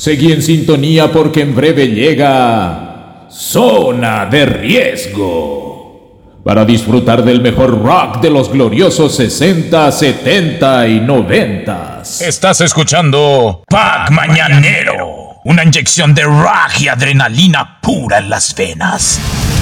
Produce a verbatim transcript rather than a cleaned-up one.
Seguí en sintonía porque en breve llega Zona de Riesgo, para disfrutar del mejor rock de los gloriosos sesenta, setenta y noventa. Estás escuchando Pack Mañanero, una inyección de rock y adrenalina pura en las venas.